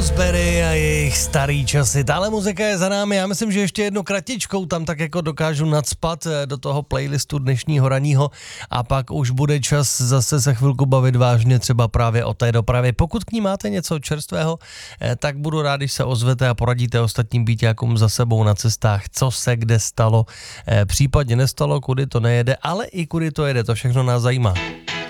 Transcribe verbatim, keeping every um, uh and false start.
Roseberry a jejich starý časy. Tahle muzika je za námi, já myslím, že ještě jednou kratičkou tam tak jako dokážu nacpat do toho playlistu dnešního raního a pak už bude čas zase se chvilku bavit vážně třeba právě o té dopravě. Pokud k ní máte něco čerstvého, tak budu rád, když se ozvete a poradíte ostatním býťákům za sebou na cestách, co se kde stalo, případně nestalo, kudy to nejede, ale i kudy to jede, to všechno nás zajímá.